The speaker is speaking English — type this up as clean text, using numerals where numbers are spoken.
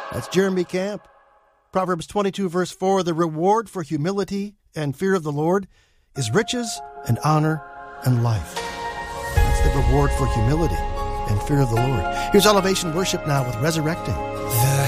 That's Jeremy Camp. Proverbs 22, verse 4, the reward for humility and fear of the Lord is riches and honor and life. That's the reward for humility and fear of the Lord. Here's Elevation Worship now with Resurrecting.